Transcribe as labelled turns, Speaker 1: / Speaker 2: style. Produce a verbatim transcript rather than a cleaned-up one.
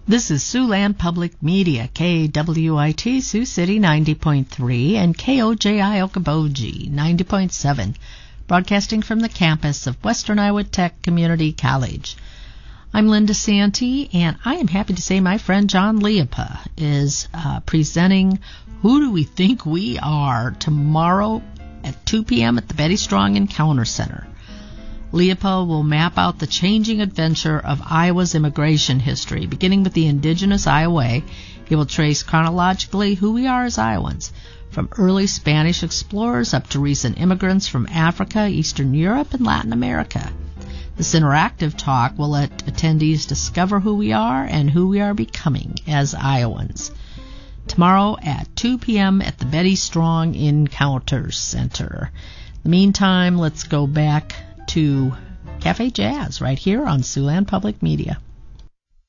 Speaker 1: This is Siouxland Public Media, K W I T Sioux City ninety point three and K O J I Okoboji ninety point seven, broadcasting from the campus of Western Iowa Tech Community College. I'm Linda Santee, and I am happy to say my friend John Liepa is uh, presenting Who Do We Think We Are tomorrow at two p.m. at the Betty Strong Encounter Center. Liepa will map out the changing adventure of Iowa's immigration history. Beginning with the indigenous Iowa, he will trace chronologically who we are as Iowans, from early Spanish explorers up to recent immigrants from Africa, Eastern Europe, and Latin America. This interactive talk will let attendees discover who we are and who we are becoming as Iowans. Tomorrow at two p.m. at the Betty Strong Encounter Center. In the meantime, let's go back to Cafe Jazz right here on Siouxland Public Media.